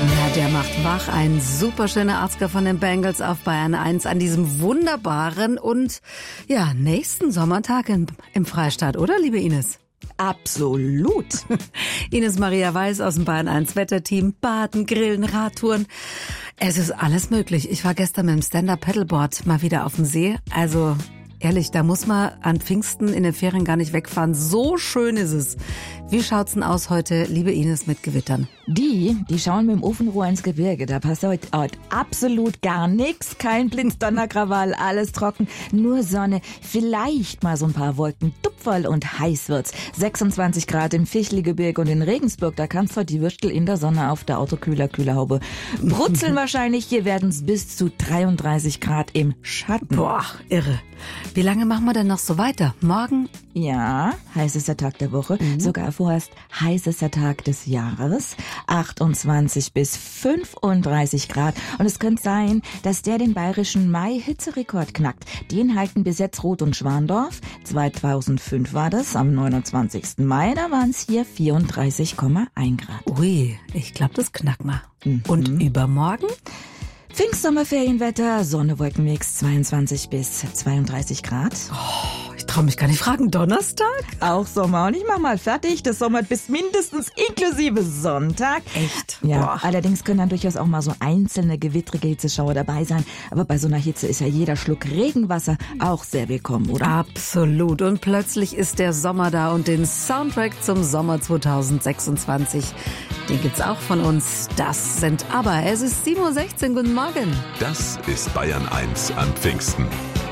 Ja, der macht wach. Ein super schöner Arzger von den Bengals auf Bayern 1 an diesem wunderbaren und ja, nächsten Sommertag im Freistaat, oder, liebe Ines? Absolut. Ines Maria Weiß aus dem Bayern 1 Wetterteam, Baden, Grillen, Radtouren. Es ist alles möglich. Ich war gestern mit dem Stand-Up-Paddleboard mal wieder auf dem See. Also ehrlich, da muss man an Pfingsten in den Ferien gar nicht wegfahren. So schön ist es. Wie schaut's denn aus heute, liebe Ines, mit Gewittern? Die schauen mit dem Ofenrohr ins Gebirge. Da passt heute absolut gar nichts. Kein Blitz, Donnerkrawall, alles trocken. Nur Sonne, vielleicht mal so ein paar Wolken, Tupferl und heiß wird's. 26 Grad im Fichtelgebirge und in Regensburg. Da kannst du die Würstel in der Sonne auf der Autokühlerhaube brutzeln wahrscheinlich. Hier werden's bis zu 33 Grad im Schatten. Boah, irre. Wie lange machen wir denn noch so weiter? Morgen? Ja, heißester Tag der Woche. Sogar vorerst heißester Tag des Jahres. 28 bis 35 Grad. Und es könnte sein, dass der den bayerischen Mai-Hitzerekord knackt. Den halten bis jetzt Roth und Schwandorf. 2005 war das, am 29. Mai. Da waren es hier 34,1 Grad. Ui, ich glaube, das knacken wir. Und übermorgen? Pfingst-Sommerferienwetter, Sonne, Wolkenmix, 22 bis 32 Grad. Ich traue mich gar nicht fragen. Donnerstag? Auch Sommer. Und ich mach mal fertig. Das Sommer bis mindestens inklusive Sonntag. Echt? Ja, Boah. allerdings können dann durchaus auch mal so einzelne gewittrige Hitzeschauer dabei sein. Aber bei so einer Hitze ist ja jeder Schluck Regenwasser auch sehr willkommen, oder? Absolut. Und plötzlich ist der Sommer da und den Soundtrack zum Sommer 2026, den gibt's auch von uns. Das sind aber. Es ist 7:16 Uhr. Guten Morgen. Das ist Bayern 1 an Pfingsten.